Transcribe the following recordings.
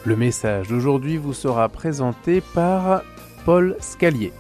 Le message d'aujourd'hui vous sera présenté par Paul Scalier.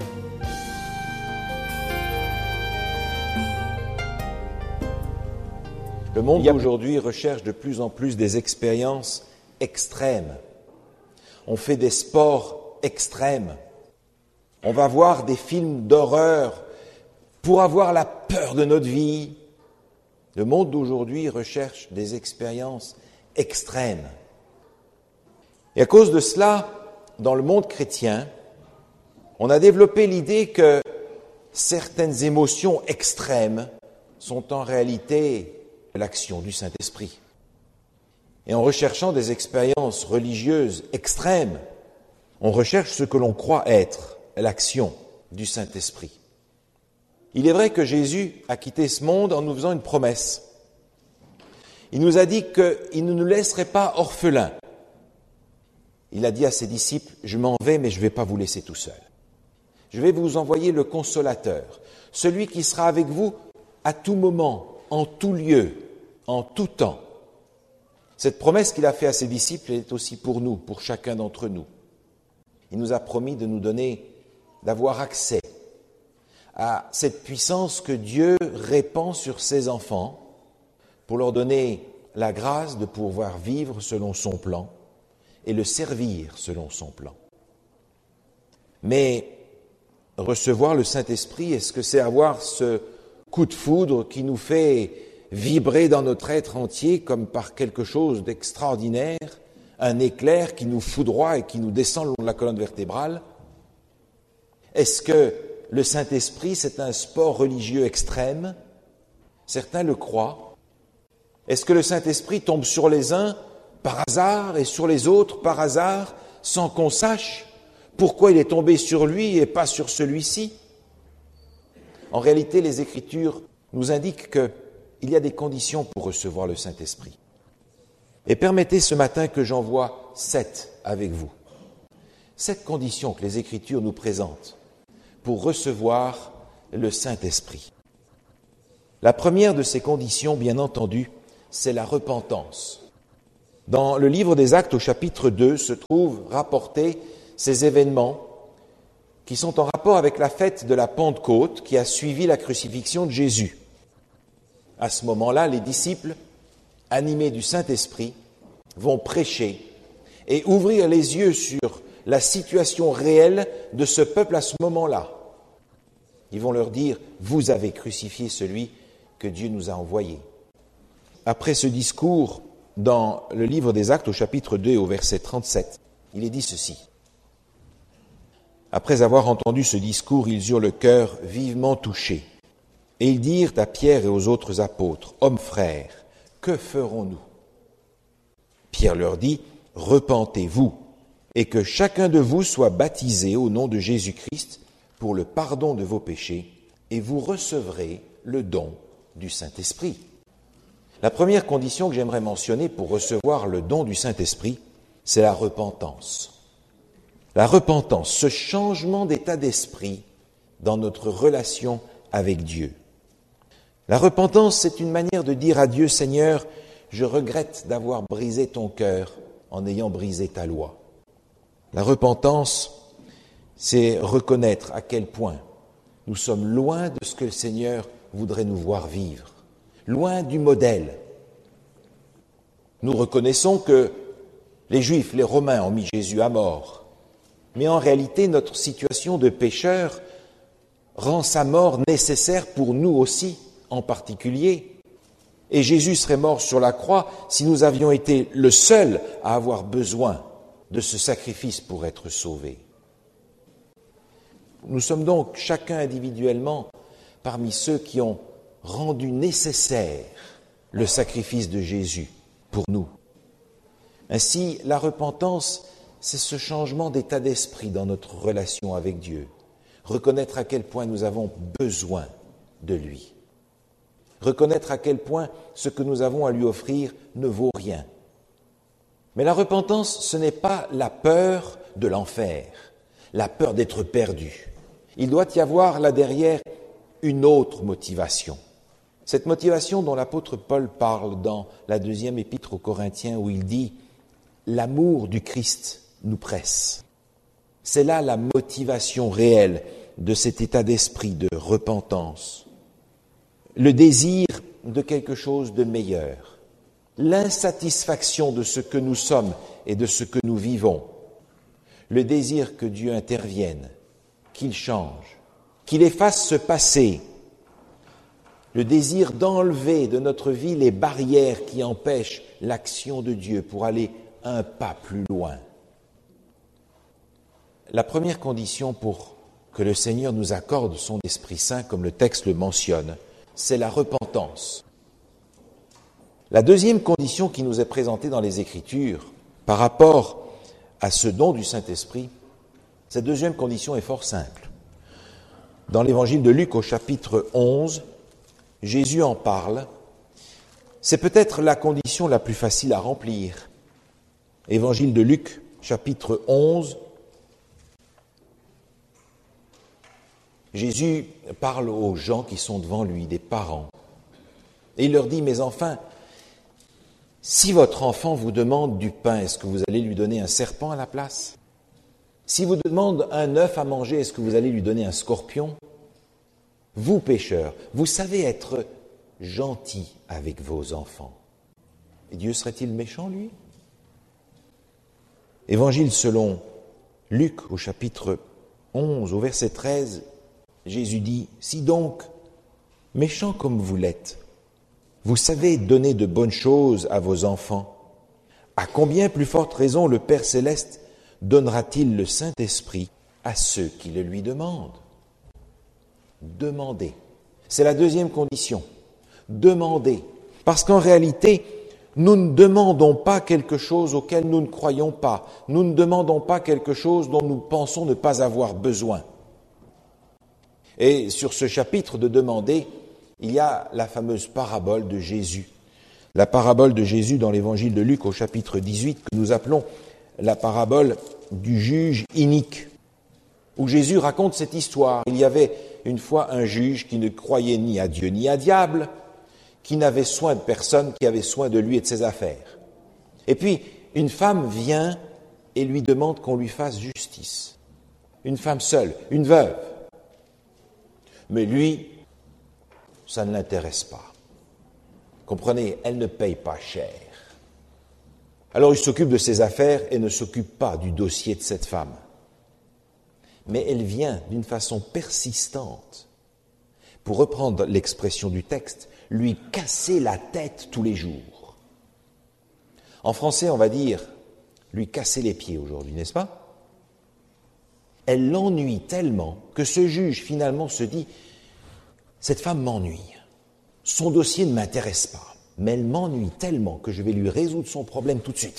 Le monde d'aujourd'hui recherche de plus en plus des expériences extrêmes. On fait des sports extrêmes. On va voir des films d'horreur pour avoir la peur de notre vie. Le monde d'aujourd'hui recherche des expériences extrêmes. Et à cause de cela, dans le monde chrétien, on a développé l'idée que certaines émotions extrêmes sont en réalité l'action du Saint-Esprit. Et en recherchant des expériences religieuses extrêmes, on recherche ce que l'on croit être l'action du Saint-Esprit. Il est vrai que Jésus a quitté ce monde en nous faisant une promesse. Il nous a dit qu'il ne nous laisserait pas orphelins. Il a dit à ses disciples, « Je m'en vais, mais je ne vais pas vous laisser tout seul. Je vais vous envoyer le Consolateur, celui qui sera avec vous à tout moment, en tout lieu, en tout temps. » Cette promesse qu'il a faite à ses disciples est aussi pour nous, pour chacun d'entre nous. Il nous a promis de nous donner, d'avoir accès à cette puissance que Dieu répand sur ses enfants pour leur donner la grâce de pouvoir vivre selon son plan et le servir selon son plan. Mais recevoir le Saint-Esprit, est-ce que c'est avoir ce coup de foudre qui nous fait vibrer dans notre être entier comme par quelque chose d'extraordinaire, un éclair qui nous foudroie et qui nous descend le long de la colonne vertébrale? Est-ce que le Saint-Esprit, c'est un sport religieux extrême? Certains le croient. Est-ce que le Saint-Esprit tombe sur les uns par hasard et sur les autres par hasard, sans qu'on sache pourquoi il est tombé sur lui et pas sur celui-ci? En réalité, les Écritures nous indiquent qu'il y a des conditions pour recevoir le Saint-Esprit. Et permettez ce matin que j'en voie 7 avec vous. 7 conditions que les Écritures nous présentent pour recevoir le Saint-Esprit. La première de ces conditions, bien entendu, c'est la repentance. Dans le livre des Actes, au chapitre 2, se trouvent rapportés ces événements qui sont en rapport avec la fête de la Pentecôte qui a suivi la crucifixion de Jésus. À ce moment-là, les disciples, animés du Saint-Esprit, vont prêcher et ouvrir les yeux sur la situation réelle de ce peuple à ce moment-là. Ils vont leur dire, « Vous avez crucifié celui que Dieu nous a envoyé. » Après ce discours, dans le livre des Actes, au chapitre 2, au verset 37, il est dit ceci. Après avoir entendu ce discours, ils eurent le cœur vivement touché. Et ils dirent à Pierre et aux autres apôtres, « Hommes frères, que ferons-nous » Pierre leur dit, « Repentez-vous, et que chacun de vous soit baptisé au nom de Jésus-Christ pour le pardon de vos péchés, et vous recevrez le don du Saint-Esprit. » La première condition que j'aimerais mentionner pour recevoir le don du Saint-Esprit, c'est la repentance. La repentance, ce changement d'état d'esprit dans notre relation avec Dieu. La repentance, c'est une manière de dire à Dieu, « Seigneur, je regrette d'avoir brisé ton cœur en ayant brisé ta loi. » La repentance, c'est reconnaître à quel point nous sommes loin de ce que le Seigneur voudrait nous voir vivre, loin du modèle. Nous reconnaissons que les Juifs, les Romains ont mis Jésus à mort, mais en réalité, notre situation de pécheur rend sa mort nécessaire pour nous aussi, en particulier. Et Jésus serait mort sur la croix si nous avions été le seul à avoir besoin de ce sacrifice pour être sauvés. Nous sommes donc chacun individuellement parmi ceux qui ont rendu nécessaire le sacrifice de Jésus pour nous. Ainsi, la repentance, c'est ce changement d'état d'esprit dans notre relation avec Dieu. Reconnaître à quel point nous avons besoin de lui. Reconnaître à quel point ce que nous avons à lui offrir ne vaut rien. Mais la repentance, ce n'est pas la peur de l'enfer, la peur d'être perdu. Il doit y avoir là derrière une autre motivation. Cette motivation dont l'apôtre Paul parle dans la 2e épître aux Corinthiens où il dit l'amour du Christ nous presse. C'est là la motivation réelle de cet état d'esprit de repentance. Le désir de quelque chose de meilleur. L'insatisfaction de ce que nous sommes et de ce que nous vivons. Le désir que Dieu intervienne, qu'il change, qu'il efface ce passé. Le désir d'enlever de notre vie les barrières qui empêchent l'action de Dieu pour aller un pas plus loin. La première condition pour que le Seigneur nous accorde son Esprit Saint, comme le texte le mentionne, c'est la repentance. La deuxième condition qui nous est présentée dans les Écritures par rapport à ce don du Saint-Esprit, cette deuxième condition est fort simple. Dans l'évangile de Luc au chapitre 11, Jésus en parle. C'est peut-être la condition la plus facile à remplir. Évangile de Luc, chapitre 11. Jésus parle aux gens qui sont devant lui, des parents. Et il leur dit, mes enfants, si votre enfant vous demande du pain, est-ce que vous allez lui donner un serpent à la place? Si vous demande un œuf à manger, est-ce que vous allez lui donner un scorpion? Vous, pécheurs, vous savez être gentils avec vos enfants. Et Dieu serait-il méchant, lui? Évangile selon Luc, au chapitre 11, au verset 13, Jésus dit, « Si donc, méchants comme vous l'êtes, vous savez donner de bonnes choses à vos enfants, à combien plus forte raison le Père Céleste donnera-t-il le Saint-Esprit à ceux qui le lui demandent ?» Demandez. C'est la deuxième condition. Demandez. Parce qu'en réalité, nous ne demandons pas quelque chose auquel nous ne croyons pas. Nous ne demandons pas quelque chose dont nous pensons ne pas avoir besoin. Et sur ce chapitre de demander, il y a la fameuse parabole de Jésus. La parabole de Jésus dans l'évangile de Luc au chapitre 18, que nous appelons la parabole du juge inique, où Jésus raconte cette histoire. Il y avait une fois un juge qui ne croyait ni à Dieu ni à diable, qui n'avait soin de personne, qui avait soin de lui et de ses affaires. Et puis, une femme vient et lui demande qu'on lui fasse justice. Une femme seule, une veuve. Mais lui, ça ne l'intéresse pas. Comprenez, elle ne paye pas cher. Alors il s'occupe de ses affaires et ne s'occupe pas du dossier de cette femme. Mais elle vient d'une façon persistante, pour reprendre l'expression du texte, lui casser la tête tous les jours. En français, on va dire lui casser les pieds aujourd'hui, n'est-ce pas? Elle l'ennuie tellement que ce juge finalement se dit « Cette femme m'ennuie, son dossier ne m'intéresse pas, mais elle m'ennuie tellement que je vais lui résoudre son problème tout de suite. »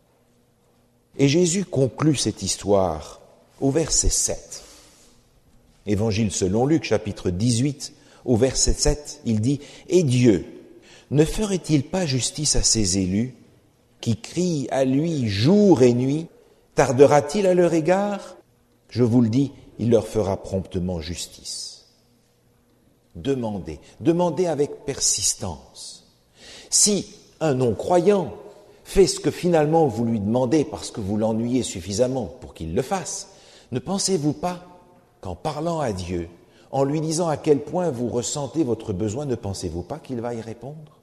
Et Jésus conclut cette histoire au verset 7. Évangile selon Luc, chapitre 18, au verset 7, il dit « Et Dieu ne ferait-il pas justice à ses élus qui crient à lui jour et nuit? Tardera-t-il à leur égard? Je vous le dis, il leur fera promptement justice. » Demandez, demandez avec persistance. Si un non-croyant fait ce que finalement vous lui demandez parce que vous l'ennuyez suffisamment pour qu'il le fasse, ne pensez-vous pas qu'en parlant à Dieu, en lui disant à quel point vous ressentez votre besoin, ne pensez-vous pas qu'il va y répondre?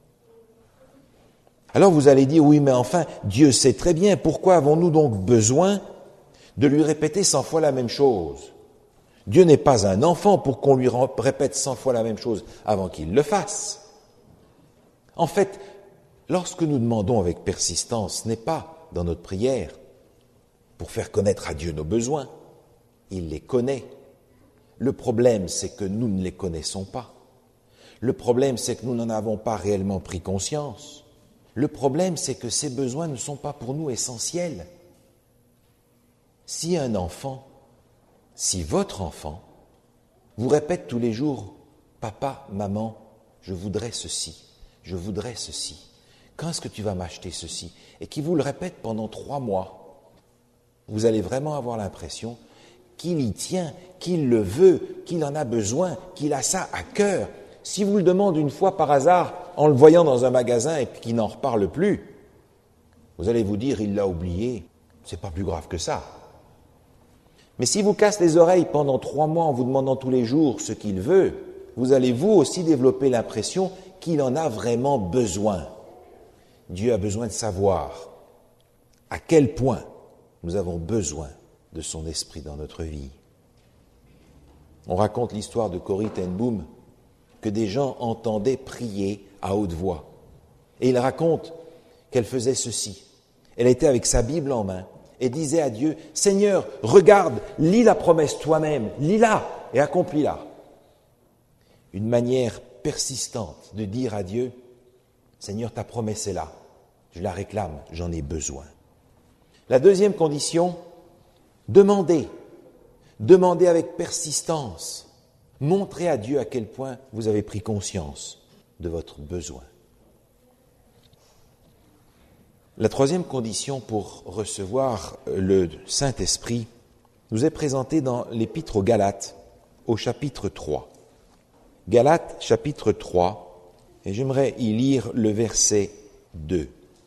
Alors vous allez dire, oui, mais enfin, Dieu sait très bien, pourquoi avons-nous donc besoin de lui répéter 100 fois la même chose? Dieu n'est pas un enfant pour qu'on lui répète 100 fois la même chose avant qu'il le fasse. En fait, lorsque nous demandons avec persistance, ce n'est pas dans notre prière pour faire connaître à Dieu nos besoins. Il les connaît. Le problème, c'est que nous ne les connaissons pas. Le problème, c'est que nous n'en avons pas réellement pris conscience. Le problème, c'est que ces besoins ne sont pas pour nous essentiels. Si un enfant, si votre enfant, vous répète tous les jours, « Papa, maman, je voudrais ceci, je voudrais ceci. Quand est-ce que tu vas m'acheter ceci ?» et qui vous le répète pendant 3 mois, vous allez vraiment avoir l'impression qu'il y tient, qu'il le veut, qu'il en a besoin, qu'il a ça à cœur. Si vous le demandez une fois par hasard, en le voyant dans un magasin et puis qu'il n'en reparle plus, Vous allez vous dire, il l'a oublié. C'est pas plus grave que ça. Mais s'il vous casse les oreilles pendant 3 mois en vous demandant tous les jours ce qu'il veut, vous allez vous aussi développer l'impression qu'il en a vraiment besoin. Dieu a besoin de savoir à quel point nous avons besoin de son esprit dans notre vie. On raconte l'histoire de Corrie ten Boom, que des gens entendaient prier à haute voix. Et il raconte qu'elle faisait ceci. Elle était avec sa Bible en main et disait à Dieu, « Seigneur, regarde, lis la promesse toi-même, lis-la et accomplis-la. » Une manière persistante de dire à Dieu, « Seigneur, ta promesse est là, je la réclame, j'en ai besoin. » La deuxième condition, demandez. Demandez avec persistance. Montrez à Dieu à quel point vous avez pris conscience de votre besoin. La troisième condition pour recevoir le Saint-Esprit nous est présentée dans l'Épître aux Galates, au chapitre 3. Galates, chapitre 3, et j'aimerais y lire le verset 2.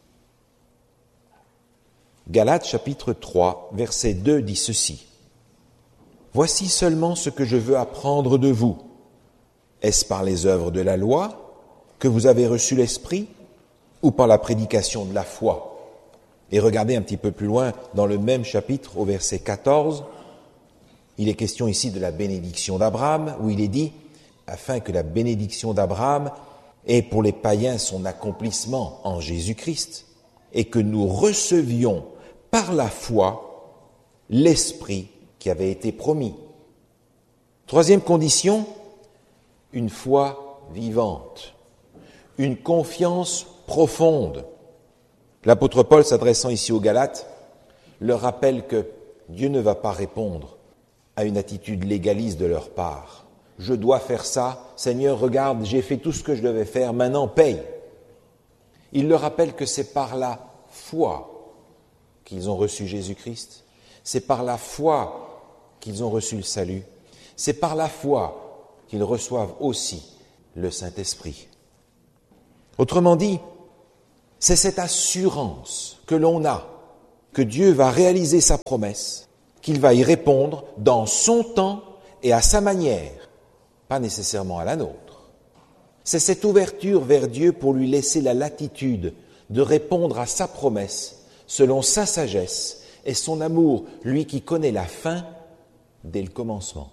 Galates, chapitre 3, verset 2 dit ceci. « Voici seulement ce que je veux apprendre de vous. Est-ce par les œuvres de la loi que vous avez reçu l'Esprit ou par la prédication de la foi ?» Et regardez un petit peu plus loin, dans le même chapitre, au verset 14, il est question ici de la bénédiction d'Abraham, où il est dit « Afin que la bénédiction d'Abraham ait pour les païens son accomplissement en Jésus-Christ, et que nous recevions par la foi l'Esprit qui avait été promis. » Troisième condition, une foi vivante, une confiance profonde. L'apôtre Paul, s'adressant ici aux Galates, leur rappelle que Dieu ne va pas répondre à une attitude légaliste de leur part. Je dois faire ça, Seigneur, regarde, j'ai fait tout ce que je devais faire, maintenant paye. Il leur rappelle que c'est par la foi qu'ils ont reçu Jésus-Christ, c'est par la foi qu'ils ont reçu le salut, c'est par la foi qu'ils reçoivent aussi le Saint-Esprit. Autrement dit, c'est cette assurance que l'on a que Dieu va réaliser sa promesse, qu'il va y répondre dans son temps et à sa manière, pas nécessairement à la nôtre. C'est cette ouverture vers Dieu pour lui laisser la latitude de répondre à sa promesse selon sa sagesse et son amour, lui qui connaît la fin dès le commencement.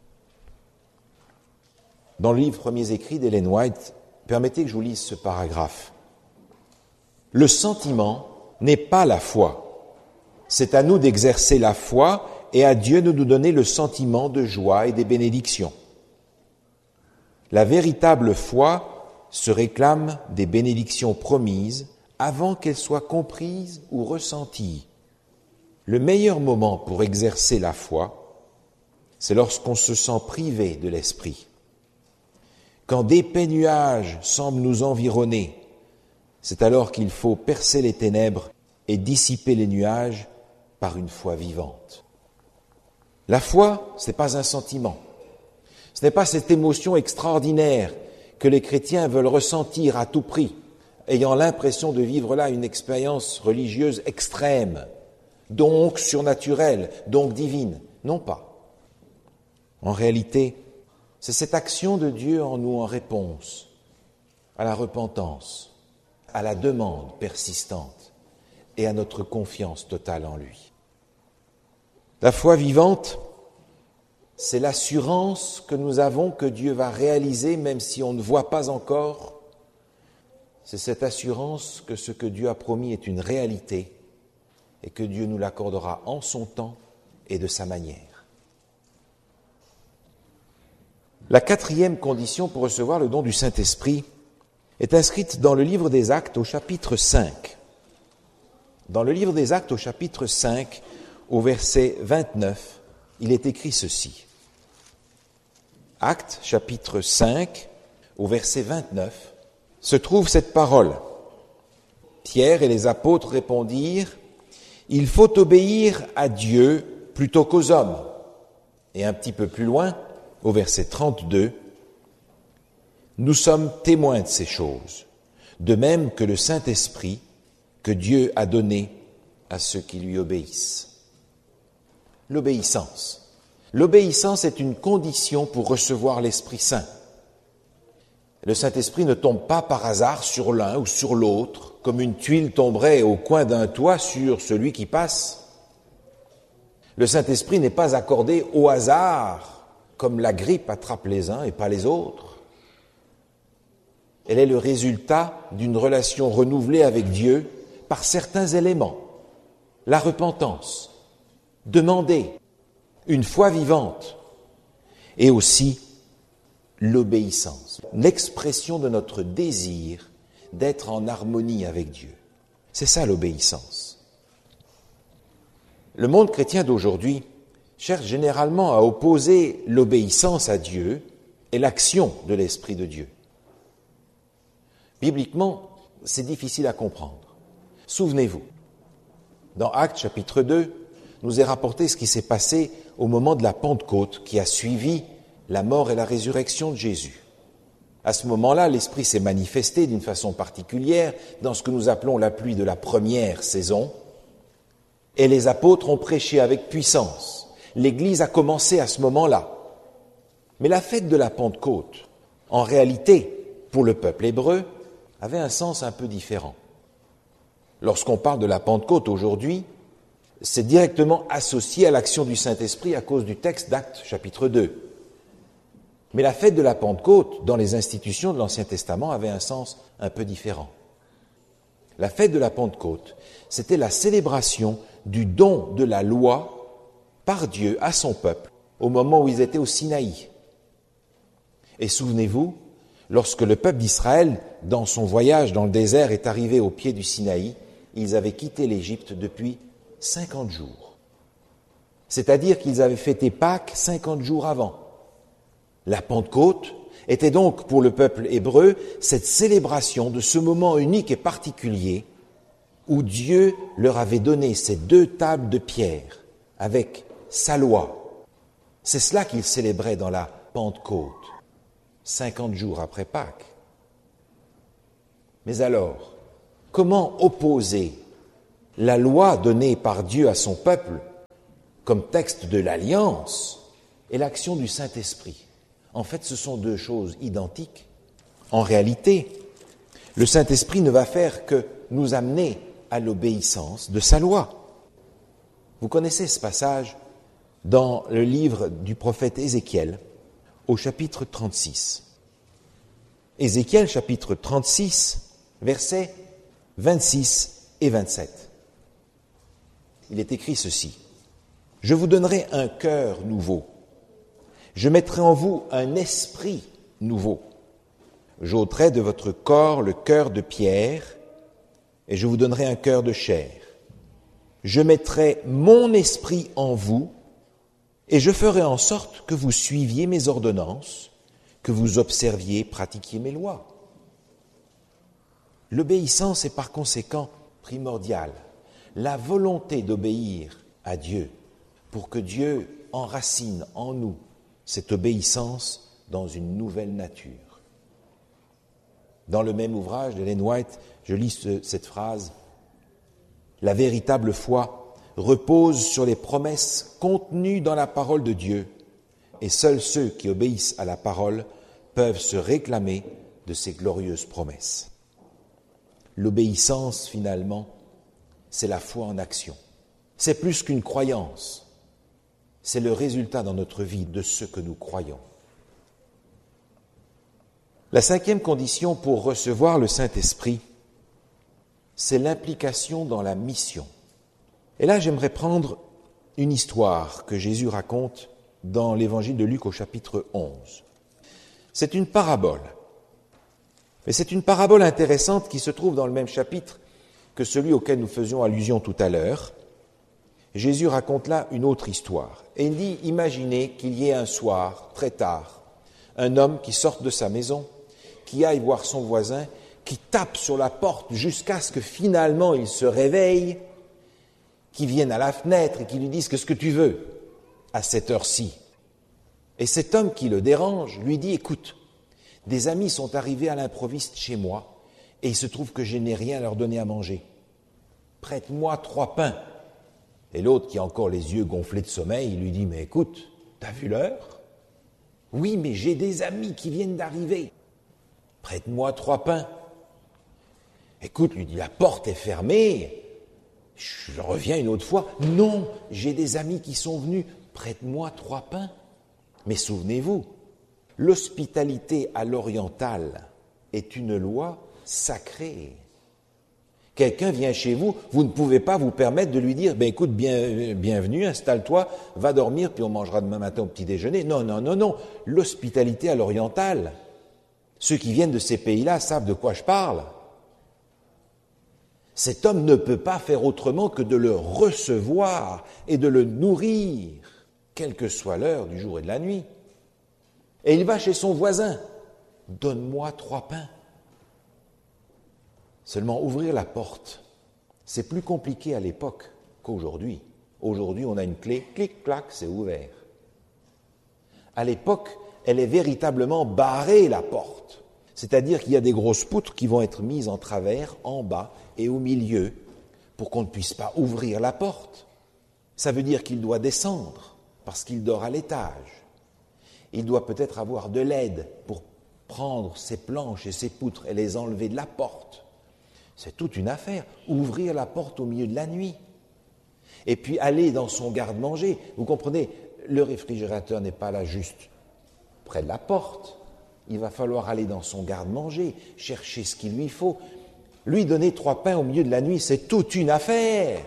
Dans le livre Premiers écrits d'Ellen White, permettez que je vous lise ce paragraphe. Le sentiment n'est pas la foi. C'est à nous d'exercer la foi et à Dieu de nous donner le sentiment de joie et des bénédictions. La véritable foi se réclame des bénédictions promises avant qu'elles soient comprises ou ressenties. Le meilleur moment pour exercer la foi, c'est lorsqu'on se sent privé de l'esprit. Quand d'épais nuages semblent nous environner, c'est alors qu'il faut percer les ténèbres et dissiper les nuages par une foi vivante. La foi, ce n'est pas un sentiment. Ce n'est pas cette émotion extraordinaire que les chrétiens veulent ressentir à tout prix, ayant l'impression de vivre là une expérience religieuse extrême, donc surnaturelle, donc divine. Non pas. En réalité, c'est cette action de Dieu en nous en réponse à la repentance, à la demande persistante et à notre confiance totale en lui. La foi vivante, c'est l'assurance que nous avons que Dieu va réaliser même si on ne voit pas encore. C'est cette assurance que ce que Dieu a promis est une réalité et que Dieu nous l'accordera en son temps et de sa manière. La quatrième condition pour recevoir le don du Saint-Esprit est inscrite dans le livre des Actes au chapitre 5. Dans le livre des Actes au chapitre 5, au verset 29, il est écrit ceci. Actes chapitre 5, au verset 29, se trouve cette parole. Pierre et les apôtres répondirent, « Il faut obéir à Dieu plutôt qu'aux hommes. » Et un petit peu plus loin, au verset 32, « Nous sommes témoins de ces choses, de même que le Saint-Esprit que Dieu a donné à ceux qui lui obéissent. L'obéissance. L'obéissance est une condition pour recevoir l'Esprit Saint. Le Saint-Esprit ne tombe pas par hasard sur l'un ou sur l'autre, comme une tuile tomberait au coin d'un toit sur celui qui passe. Le Saint-Esprit n'est pas accordé au hasard, comme la grippe attrape les uns et pas les autres. Elle est le résultat d'une relation renouvelée avec Dieu par certains éléments. La repentance, demander, une foi vivante, et aussi l'obéissance, l'expression de notre désir d'être en harmonie avec Dieu. C'est ça l'obéissance. Le monde chrétien d'aujourd'hui cherche généralement à opposer l'obéissance à Dieu et l'action de l'Esprit de Dieu. Bibliquement, c'est difficile à comprendre. Souvenez-vous, dans Actes chapitre 2, nous est rapporté ce qui s'est passé au moment de la Pentecôte qui a suivi la mort et la résurrection de Jésus. À ce moment-là, l'Esprit s'est manifesté d'une façon particulière dans ce que nous appelons la pluie de la première saison, et les apôtres ont prêché avec puissance. L'Église a commencé à ce moment-là. Mais la fête de la Pentecôte, en réalité, pour le peuple hébreu, avait un sens un peu différent. Lorsqu'on parle de la Pentecôte aujourd'hui, c'est directement associé à l'action du Saint-Esprit à cause du texte d'Actes chapitre 2. Mais la fête de la Pentecôte, dans les institutions de l'Ancien Testament, avait un sens un peu différent. La fête de la Pentecôte, c'était la célébration du don de la loi par Dieu à son peuple au moment où ils étaient au Sinaï. Et souvenez-vous, lorsque le peuple d'Israël, dans son voyage dans le désert, est arrivé au pied du Sinaï, ils avaient quitté l'Égypte depuis 50 jours. C'est-à-dire qu'ils avaient fêté Pâques 50 jours avant. La Pentecôte était donc pour le peuple hébreu cette célébration de ce moment unique et particulier où Dieu leur avait donné ces 2 tables de pierre avec sa loi. C'est cela qu'ils célébraient dans la Pentecôte, 50 jours après Pâques. Mais alors, comment opposer la loi donnée par Dieu à son peuple comme texte de l'Alliance et l'action du Saint-Esprit? En fait, ce sont 2 choses identiques. En réalité, le Saint-Esprit ne va faire que nous amener à l'obéissance de sa loi. Vous connaissez ce passage dans le livre du prophète Ézéchiel, au chapitre 36. Ézéchiel, chapitre 36, versets 26 et 27. Il est écrit ceci. « Je vous donnerai un cœur nouveau. Je mettrai en vous un esprit nouveau. J'ôterai de votre corps le cœur de pierre et je vous donnerai un cœur de chair. Je mettrai mon esprit en vous et je ferai en sorte que vous suiviez mes ordonnances, que vous observiez, pratiquiez mes lois. » L'obéissance est par conséquent primordiale. La volonté d'obéir à Dieu pour que Dieu enracine en nous cette obéissance dans une nouvelle nature. Dans le même ouvrage d'Ellen White, je lis cette phrase. « La véritable foi repose sur les promesses contenues dans la parole de Dieu, et seuls ceux qui obéissent à la parole peuvent se réclamer de ces glorieuses promesses. » L'obéissance, finalement, c'est la foi en action. C'est plus qu'une croyance. C'est le résultat dans notre vie de ce que nous croyons. La 5e condition pour recevoir le Saint-Esprit, c'est l'implication dans la mission. Et là, j'aimerais prendre une histoire que Jésus raconte dans l'évangile de Luc au chapitre 11. C'est une parabole. Mais c'est une parabole intéressante qui se trouve dans le même chapitre que celui auquel nous faisions allusion tout à l'heure. Jésus raconte là une autre histoire. Et il dit, imaginez qu'il y ait un soir, très tard, un homme qui sorte de sa maison, qui aille voir son voisin, qui tape sur la porte jusqu'à ce que finalement il se réveille, qui vienne à la fenêtre et qui lui dise « Qu'est-ce que tu veux ?» à cette heure-ci. Et cet homme qui le dérange lui dit « Écoute, des amis sont arrivés à l'improviste chez moi et il se trouve que je n'ai rien à leur donner à manger. prête-moi 3 pains. Et l'autre, qui a encore les yeux gonflés de sommeil, il lui dit, mais écoute, t'as vu l'heure? Oui, mais j'ai des amis qui viennent d'arriver. Prête-moi 3 pains. Écoute, lui dit, la porte est fermée. Je reviens une autre fois. Non, j'ai des amis qui sont venus. Prête-moi 3 pains. Mais souvenez-vous, l'hospitalité à l'orientale est une loi sacrée. Quelqu'un vient chez vous, vous ne pouvez pas vous permettre de lui dire « écoute, bienvenue, installe-toi, va dormir, puis on mangera demain matin au petit déjeuner ». Non, non, non, non. L'hospitalité à l'orientale, ceux qui viennent de ces pays-là savent de quoi je parle. Cet homme ne peut pas faire autrement que de le recevoir et de le nourrir, quelle que soit l'heure du jour et de la nuit. Et il va chez son voisin. « Donne-moi 3 pains ». Seulement, ouvrir la porte, c'est plus compliqué à l'époque qu'aujourd'hui. Aujourd'hui, on a une clé, clic-clac, c'est ouvert. À l'époque, elle est véritablement barrée, la porte. C'est-à-dire qu'il y a des grosses poutres qui vont être mises en travers, en bas et au milieu, pour qu'on ne puisse pas ouvrir la porte. Ça veut dire qu'il doit descendre, parce qu'il dort à l'étage. Il doit peut-être avoir de l'aide pour prendre ses planches et ses poutres et les enlever de la porte. C'est toute une affaire, ouvrir la porte au milieu de la nuit. Et puis aller dans son garde-manger. Vous comprenez, le réfrigérateur n'est pas là juste près de la porte. Il va falloir aller dans son garde-manger, chercher ce qu'il lui faut. Lui donner 3 pains au milieu de la nuit, c'est toute une affaire.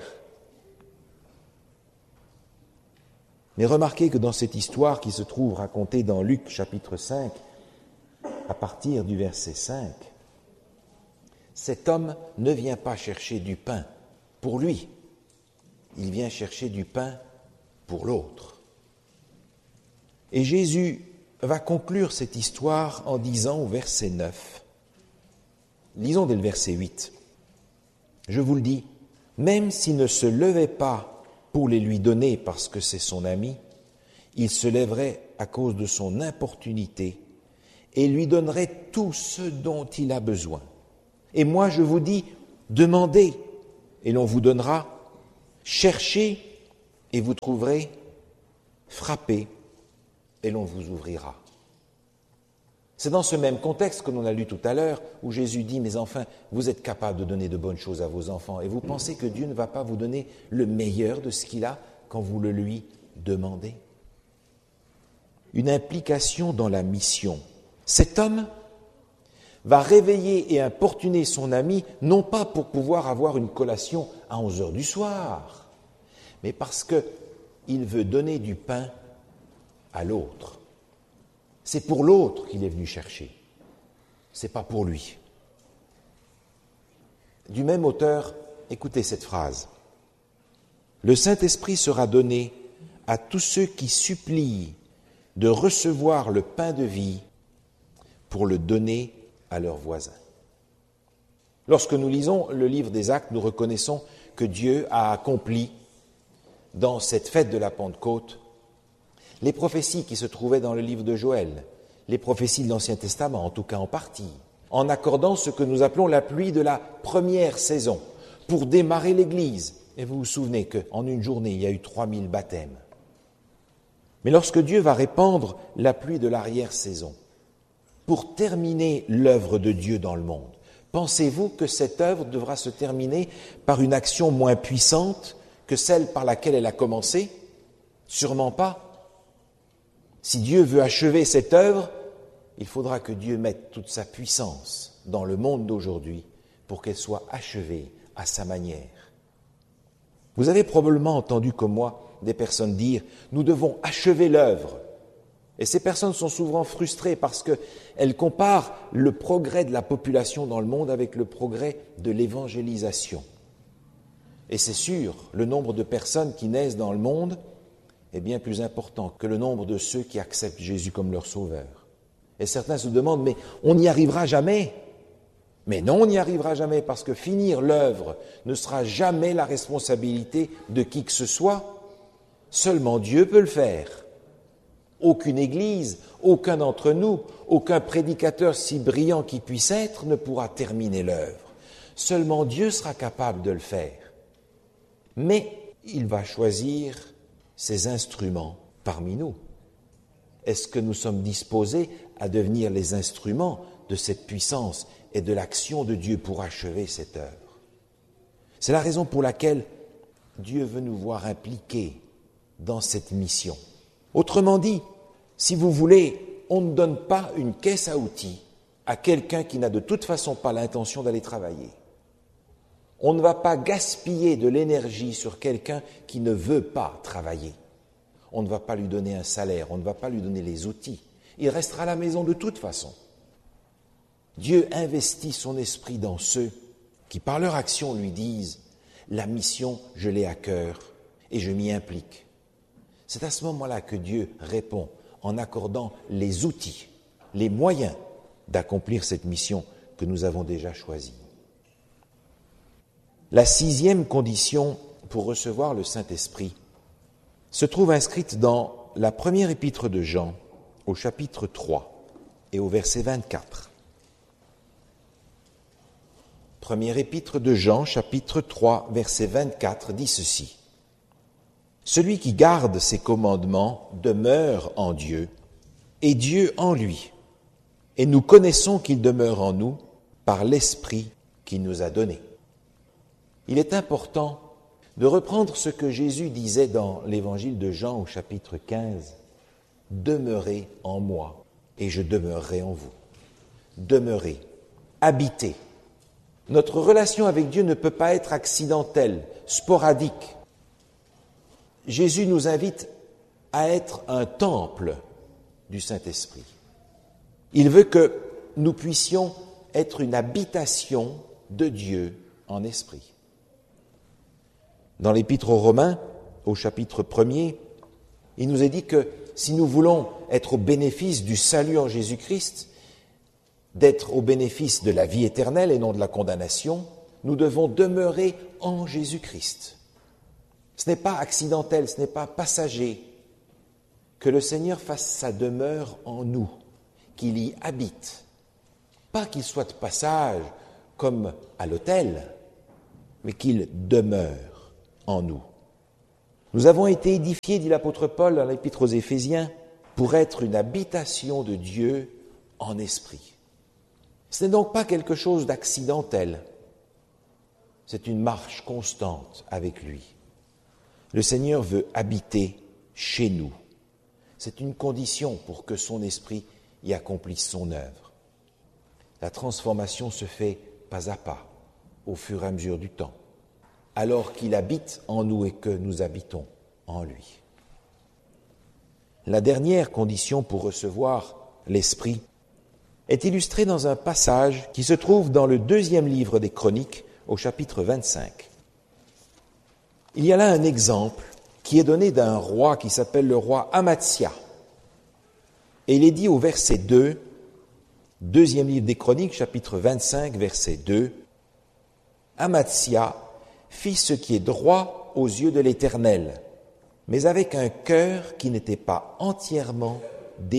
Mais remarquez que dans cette histoire qui se trouve racontée dans Luc chapitre 5, à partir du verset 5, cet homme ne vient pas chercher du pain pour lui, il vient chercher du pain pour l'autre. Et Jésus va conclure cette histoire en disant au verset 9, lisons dès le verset 8, « Je vous le dis, même s'il ne se levait pas pour les lui donner parce que c'est son ami, il se lèverait à cause de son importunité et lui donnerait tout ce dont il a besoin. Et moi, je vous dis, demandez et l'on vous donnera, cherchez et vous trouverez, frappez et l'on vous ouvrira. » C'est dans ce même contexte que l'on a lu tout à l'heure, où Jésus dit, « Mes enfants, vous êtes capables de donner de bonnes choses à vos enfants, et vous pensez que Dieu ne va pas vous donner le meilleur de ce qu'il a quand vous le lui demandez ?» Une implication dans la mission. Cet homme va réveiller et importuner son ami, non pas pour pouvoir avoir une collation à 11 heures du soir, mais parce qu'il veut donner du pain à l'autre. C'est pour l'autre qu'il est venu chercher, c'est pas pour lui. Du même auteur, écoutez cette phrase. « Le Saint-Esprit sera donné à tous ceux qui supplient de recevoir le pain de vie pour le donner à leurs voisins. » Lorsque nous lisons le livre des Actes, nous reconnaissons que Dieu a accompli dans cette fête de la Pentecôte les prophéties qui se trouvaient dans le livre de Joël, les prophéties de l'Ancien Testament, en tout cas en partie, en accordant ce que nous appelons la pluie de la première saison, pour démarrer l'Église. Et vous vous souvenez qu'en une journée, il y a eu 3000 baptêmes. Mais lorsque Dieu va répandre la pluie de l'arrière-saison, pour terminer l'œuvre de Dieu dans le monde, pensez-vous que cette œuvre devra se terminer par une action moins puissante que celle par laquelle elle a commencé? Sûrement pas. Si Dieu veut achever cette œuvre, il faudra que Dieu mette toute sa puissance dans le monde d'aujourd'hui pour qu'elle soit achevée à sa manière. Vous avez probablement entendu comme moi des personnes dire « nous devons achever l'œuvre ». Et ces personnes sont souvent frustrées parce qu'elles comparent le progrès de la population dans le monde avec le progrès de l'évangélisation. Et c'est sûr, le nombre de personnes qui naissent dans le monde est bien plus important que le nombre de ceux qui acceptent Jésus comme leur sauveur. Et certains se demandent, mais on n'y arrivera jamais. Mais non, on n'y arrivera jamais parce que finir l'œuvre ne sera jamais la responsabilité de qui que ce soit. Seulement Dieu peut le faire. Aucune église, aucun d'entre nous, aucun prédicateur si brillant qu'il puisse être ne pourra terminer l'œuvre. Seulement Dieu sera capable de le faire. mais il va choisir ses instruments parmi nous. Est-ce que nous sommes disposés à devenir les instruments de cette puissance et de l'action de Dieu pour achever cette œuvre? C'est la raison pour laquelle Dieu veut nous voir impliqués dans cette mission. Autrement dit, si vous voulez, on ne donne pas une caisse à outils à quelqu'un qui n'a de toute façon pas l'intention d'aller travailler. On ne va pas gaspiller de l'énergie sur quelqu'un qui ne veut pas travailler. On ne va pas lui donner un salaire, on ne va pas lui donner les outils. Il restera à la maison de toute façon. Dieu investit son esprit dans ceux qui, par leur action, lui disent « La mission, je l'ai à cœur et je m'y implique ». C'est à ce moment-là que Dieu répond en accordant les outils, les moyens d'accomplir cette mission que nous avons déjà choisie. La 6e condition pour recevoir le Saint-Esprit se trouve inscrite dans la première épître de Jean, au chapitre 3 et au verset 24. Première épître de Jean, chapitre 3, verset 24, dit ceci. « Celui qui garde ses commandements demeure en Dieu, et Dieu en lui. Et nous connaissons qu'il demeure en nous par l'Esprit qu'il nous a donné. » Il est important de reprendre ce que Jésus disait dans l'évangile de Jean au chapitre 15. « Demeurez en moi, et je demeurerai en vous. » Demeurez, habitez. Notre relation avec Dieu ne peut pas être accidentelle, sporadique. Jésus nous invite à être un temple du Saint-Esprit. Il veut que nous puissions être une habitation de Dieu en esprit. Dans l'Épître aux Romains, au chapitre 1er, il nous est dit que si nous voulons être au bénéfice du salut en Jésus-Christ, d'être au bénéfice de la vie éternelle et non de la condamnation, nous devons demeurer en Jésus-Christ. Ce n'est pas accidentel, ce n'est pas passager. Que le Seigneur fasse sa demeure en nous, qu'il y habite. Pas qu'il soit de passage comme à l'autel, mais qu'il demeure en nous. Nous avons été édifiés, dit l'apôtre Paul dans l'Épître aux Éphésiens, pour être une habitation de Dieu en esprit. Ce n'est donc pas quelque chose d'accidentel, c'est une marche constante avec lui. Le Seigneur veut habiter chez nous. C'est une condition pour que son esprit y accomplisse son œuvre. La transformation se fait pas à pas, au fur et à mesure du temps, alors qu'il habite en nous et que nous habitons en lui. La dernière condition pour recevoir l'Esprit est illustrée dans un passage qui se trouve dans le 2e livre des Chroniques, au chapitre 25. Il y a là un exemple qui est donné d'un roi qui s'appelle le roi Amatsia. Et il est dit au verset 2, 2e livre des Chroniques, chapitre 25, verset 2, « Amatsia fit ce qui est droit aux yeux de l'Éternel, mais avec un cœur qui n'était pas entièrement dévoué. »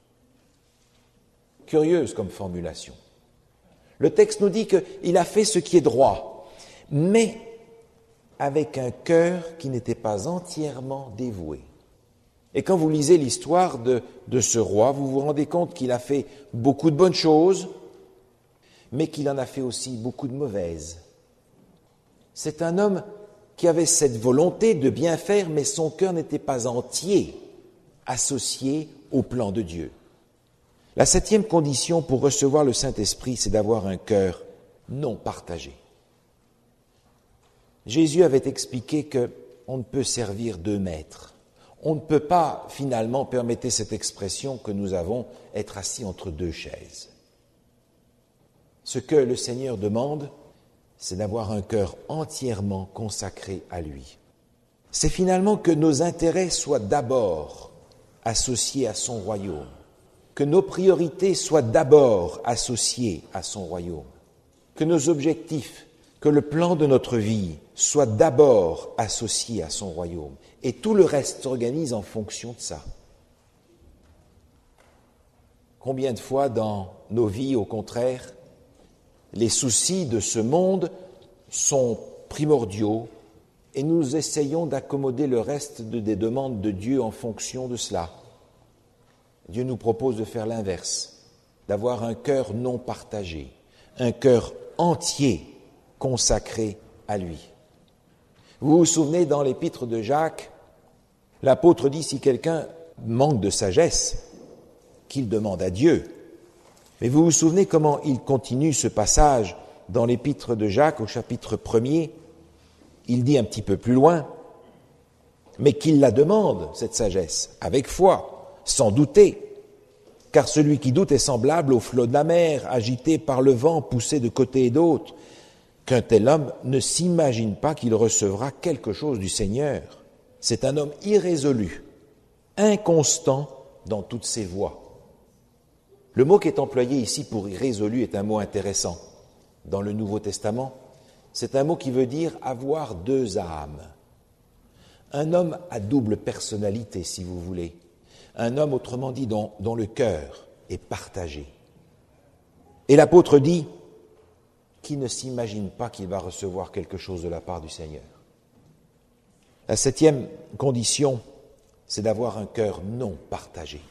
Curieuse comme formulation. Le texte nous dit qu'il a fait ce qui est droit, mais avec un cœur qui n'était pas entièrement dévoué. Et quand vous lisez l'histoire de ce roi, vous vous rendez compte qu'il a fait beaucoup de bonnes choses, mais qu'il en a fait aussi beaucoup de mauvaises. C'est un homme qui avait cette volonté de bien faire, mais son cœur n'était pas entier associé au plan de Dieu. La 7e condition pour recevoir le Saint-Esprit, c'est d'avoir un cœur non partagé. Jésus avait expliqué qu'on ne peut servir 2 maîtres. On ne peut pas, finalement, permettez cette expression que nous avons, être assis entre 2 chaises. Ce que le Seigneur demande, c'est d'avoir un cœur entièrement consacré à lui. C'est finalement que nos intérêts soient d'abord associés à son royaume, que nos priorités soient d'abord associées à son royaume, que nos objectifs, que le plan de notre vie soit d'abord associé à son royaume, et tout le reste s'organise en fonction de ça. Combien de fois dans nos vies, au contraire, les soucis de ce monde sont primordiaux et nous essayons d'accommoder le reste des demandes de Dieu en fonction de cela. Dieu nous propose de faire l'inverse, d'avoir un cœur non partagé, un cœur entier consacré à lui. Vous vous souvenez, dans l'épître de Jacques, l'apôtre dit, si quelqu'un manque de sagesse, qu'il demande à Dieu. Mais vous vous souvenez comment il continue ce passage dans l'épître de Jacques au chapitre 1er. Il dit un petit peu plus loin, mais qu'il la demande, cette sagesse, avec foi, sans douter. Car celui qui doute est semblable au flot de la mer, agité par le vent, poussé de côté et d'autre. Qu'un tel homme ne s'imagine pas qu'il recevra quelque chose du Seigneur. C'est un homme irrésolu, inconstant dans toutes ses voies. Le mot qui est employé ici pour irrésolu est un mot intéressant. Dans le Nouveau Testament, c'est un mot qui veut dire avoir deux âmes. Un homme à double personnalité, si vous voulez. Un homme, autrement dit, dont le cœur est partagé. Et l'apôtre dit, qui ne s'imagine pas qu'il va recevoir quelque chose de la part du Seigneur. La 7e condition, c'est d'avoir un cœur non partagé.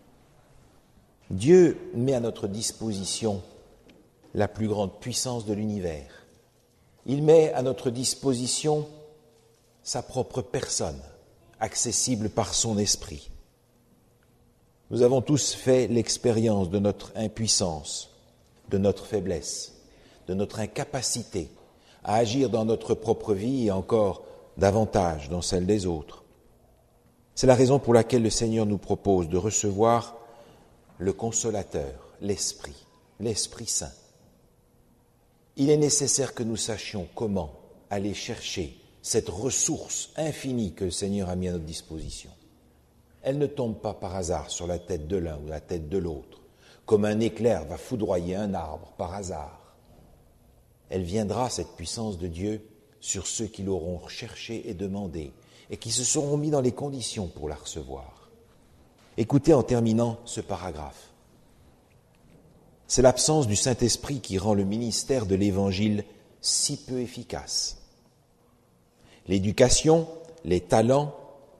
Dieu met à notre disposition la plus grande puissance de l'univers. Il met à notre disposition sa propre personne, accessible par son esprit. Nous avons tous fait l'expérience de notre impuissance, de notre faiblesse, de notre incapacité à agir dans notre propre vie et encore davantage dans celle des autres. C'est la raison pour laquelle le Seigneur nous propose de recevoir le Consolateur, l'Esprit Saint. Il est nécessaire que nous sachions comment aller chercher cette ressource infinie que le Seigneur a mise à notre disposition. Elle ne tombe pas par hasard sur la tête de l'un ou la tête de l'autre, comme un éclair va foudroyer un arbre par hasard. Elle viendra, cette puissance de Dieu, sur ceux qui l'auront cherché et demandé, et qui se seront mis dans les conditions pour la recevoir. Écoutez en terminant ce paragraphe. C'est l'absence du Saint-Esprit qui rend le ministère de l'Évangile si peu efficace. L'éducation, les talents,